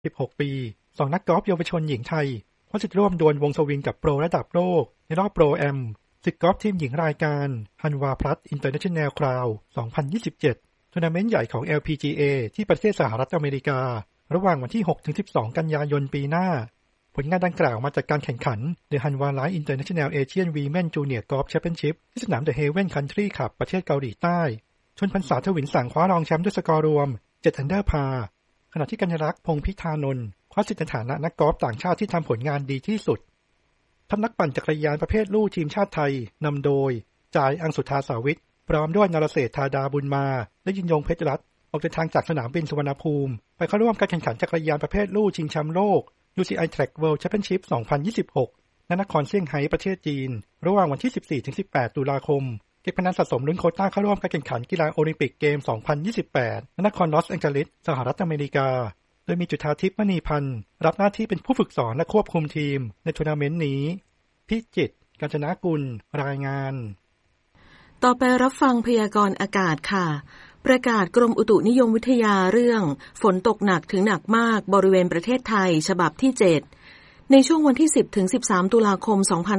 16 ปี2นักกอล์ฟเยาวชนหญิงไทยคว้าสิทธิ์ร่วมดวลวงสวิงกับโปรระดับโลกในรอบโปรแอมศึกกอล์ฟทีมหญิงรายการฮันวาพลัสอินเตอร์เนชั่นแนลคราว 2027 ทัวร์นาเมนต์ใหญ่ของ LPGA ที่ประเทศสหรัฐอเมริการะหว่างวันที่ 6-12 กันยายนปีหน้าผลงานดังกล่าวมาจากการแข่งขัน The Hanwha Life International Asian Women Junior Golf Championship ที่สนาม The Haven Country Club ประเทศเกาหลีใต้ชนพรรษาทวินสั่งคว้ารองแชมป์ด้วยสกอร์รวม7 อันเดอร์พาร์ขณะที่กัญญลักษณ์พงษ์พิธานนท์คว้าสิทธิ์ในฐานะนักกอล์ฟต่างชาติที่ทำผลงานดีที่สุดทัพนักปั่นจักรยานประเภทลู่ทีมชาติไทยนำโดยจ่ายอังสุธาสาวิทพร้อมด้วยนรเศรษฐธาดาบุญมาและยินยงเพชรรัตน์ออกเดินทางจากสนามบินสุวรรณภูมิไปเข้าร่วมการแข่งขันจักรยานประเภทลู่ชิงแชมป์โลก UCI Track World Championship 2026 ณ นครเซี่ยงไฮ้ประเทศจีนระหว่างวันที่ 14-18 ตุลาคมเก็บคะแนนสะสมลุ้นโควต้าเข้าร่วมการแข่งขันกีฬาโอลิมปิกเกม 2028 ณ นครลอสแองเจลิสสหรัฐอเมริกาโดยมีจุฑาทิพย์มณีพันธ์รับหน้าที่เป็นผู้ฝึกสอนและควบคุมทีมในทัวร์นาเมนต์นี้พิจิตร กาญจนกุลรายงานต่อไปรับฟังพยากรณ์อากาศค่ะประกาศกรมอุตุนิยมวิทยาเรื่องฝนตกหนักถึงหนักมากบริเวณประเทศไทยฉบับที่ 7ในช่วงวันที่ 10-13 ตุลาคม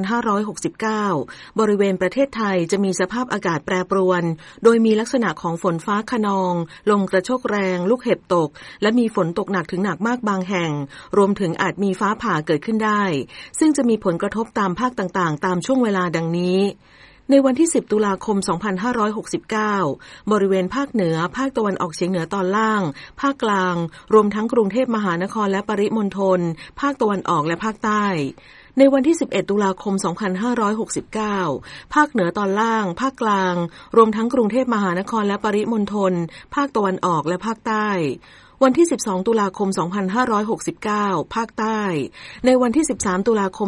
2569 บริเวณประเทศไทยจะมีสภาพอากาศแปรปรวนโดยมีลักษณะของฝนฟ้าคะนองลมกระโชกแรงลูกเห็บตกและมีฝนตกหนักถึงหนักมากบางแห่งรวมถึงอาจมีฟ้าผ่าเกิดขึ้นได้ซึ่งจะมีผลกระทบตามภาคต่างๆตามช่วงเวลาดังนี้ในวันที่ 10 ตุลาคม 2569 บริเวณภาคเหนือภาคตะวันออกเฉียงเหนือตอนล่างภาคกลางรวมทั้งกรุงเทพมหานครและปริมณฑลภาคตะวันออกและภาคใต้ในวันที่ 11 ตุลาคม 2569 ภาคเหนือตอนล่างภาคกลางรวมทั้งกรุงเทพมหานครและปริมณฑลภาคตะวันออกและภาคใต้วันที่ 12 ตุลาคม 2569 ภาคใต้ในวันที่ 13 ตุลาคม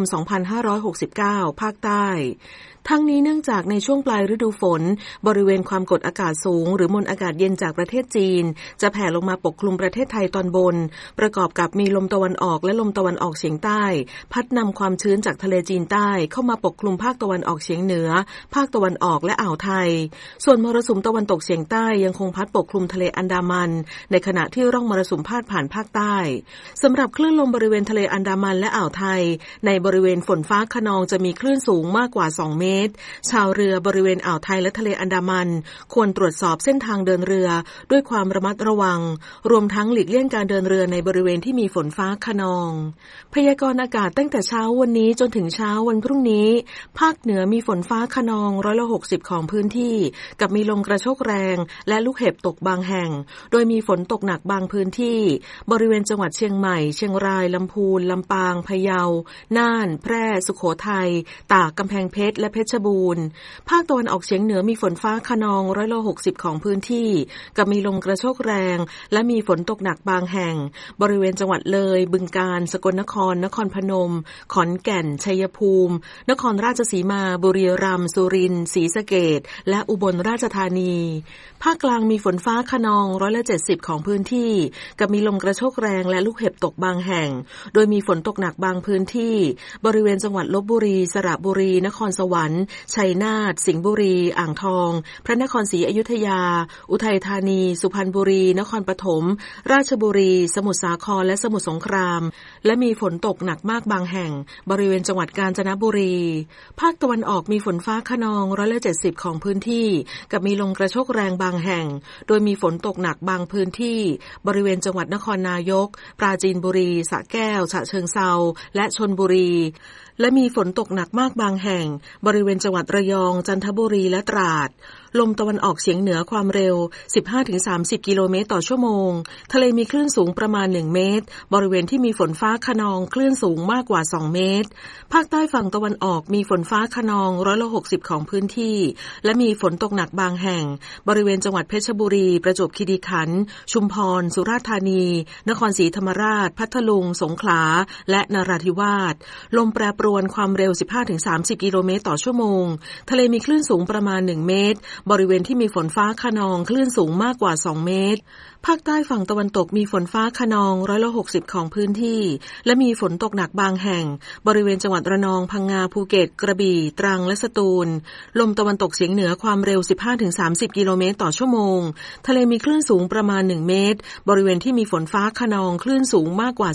2569 ภาคใต้ทั้งนี้เนื่องจากในช่วงปลายฤดูฝนบริเวณความกดอากาศสูงหรือมวลอากาศเย็นจากประเทศจีนจะแผ่ลงมาปกคลุมประเทศไทยตอนบนประกอบกับมีลมตะวันออกและลมตะวันออกเฉียงใต้พัดนำความชื้นจากทะเลจีนใต้เข้ามาปกคลุมภาคตะวันออกเฉียงเหนือภาคตะวันออกและอ่าวไทยส่วนมรสุมตะวันตกเฉียงใต้ยังคงพัดปกคลุมทะเลอันดามันในขณะที่ร่องมรสุมพาดผ่านภาคใต้สำหรับคลื่นลมบริเวณทะเลอันดามันและอ่าวไทยในบริเวณฝนฟ้าคะนองจะมีคลื่นสูงมากกว่า2 เมตรชาวเรือบริเวณอ่าวไทยและทะเลอันดามันควรตรวจสอบเส้นทางเดินเรือด้วยความระมัดระวังรวมทั้งหลีกเลี่ยงการเดินเรือในบริเวณที่มีฝนฟ้าคะนองพยากรณ์อากาศตั้งแต่เช้าวันนี้จนถึงเช้าวันพรุ่งนี้ภาคเหนือมีฝนฟ้าคะนอง60%ของพื้นที่กับมีลมกระโชกแรงและลูกเห็บตกบางแห่งโดยมีฝนตกหนักบางพื้นที่บริเวณจังหวัดเชียงใหม่เชียงรายลำพูนลำปางพะเยาน่านแพร่สุโขทัยตากกำแพงเพชรและเพชรบูรณ์ภาคตะวันออกเฉียงเหนือมีฝนฟ้าคะนอง60%ของพื้นที่กับมีลมกระโชกแรงและมีฝนตกหนักบางแห่งบริเวณจังหวัดเลยบึงกาฬสกลนครนครพนมขอนแก่นชัยภูมินครราชสีมาบุรีรัมย์สุรินทร์ศรีสะเกษและอุบลราชธานีภาคกลางมีฝนฟ้าคะนอง70%ของพื้นที่กับมีลมกระโชกแรงและลูกเห็บตกบางแห่งโดยมีฝนตกหนักบางพื้นที่บริเวณจังหวัดลพบุรีสระบุรีนครสวรรค์ชัยนาทสิงห์บุรีอ่างทองพระนครศรีอยุธยาอุทัยธานีสุพรรณบุรีนครปฐมราชบุรีสมุทรสาครและสมุทรสงครามและมีฝนตกหนักมากบางแห่งบริเวณจังหวัดกาญจนบุรีภาคตะวันออกมีฝนฟ้าคะนอง70%ของพื้นที่กับมีลมกระโชกแรงบางแห่งโดยมีฝนตกหนักบางพื้นที่บริเวณจังหวัดนครนายกปราจีนบุรีสระแก้วฉะเชิงเทราและชลบุรีและมีฝนตกหนักมากบางแห่งบริเวณจังหวัดระยองจันทบุรีและตราดลมตะวันออกเฉียงเหนือความเร็ว 15-30 กิโลเมตรต่อชั่วโมงทะเลมีคลื่นสูงประมาณ1 เมตรบริเวณที่มีฝนฟ้าคะนองคลื่นสูงมากกว่า2 เมตรภาคใต้ฝั่งตะวันออกมีฝนฟ้าคะนอง60%ของพื้นที่และมีฝนตกหนักบางแห่งบริเวณจังหวัดเพชรบุรีประจวบคีรีขันธ์ชุมพรสุราษฎร์ธานีนครศรีธรรมราชพัทลุงสงขลาและนราธิวาสลมแปรปรวนความเร็ว 15-30 กิโลเมตรต่อชั่วโมงทะเลมีคลื่นสูงประมาณ1 เมตรบริเวณที่มีฝนฟ้าคะนองคลื่นสูงมากกว่า2 เมตรภาคใต้ฝั่งตะวันตกมีฝนฟ้าคะนอง60%ของพื้นที่และมีฝนตกหนักบางแห่งบริเวณจังหวัดระนองพังงาภูเก็ตกระบี่ตรังและสตูลลมตะวันตกเฉียงเหนือความเร็ว 15-30 กิโลเมตรต่อชั่วโมงทะเลมีคลื่นสูงประมาณ1 เมตรบริเวณที่มีฝนฟ้าคะนองคลื่นสูงมากกว่า